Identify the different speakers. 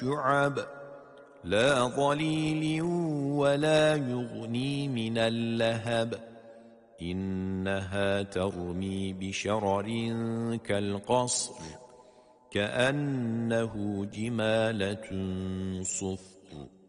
Speaker 1: شعب لا ظليل ولا يغني من اللهب إنها ترمي بشرر كالقصر كأنه جمالة صفر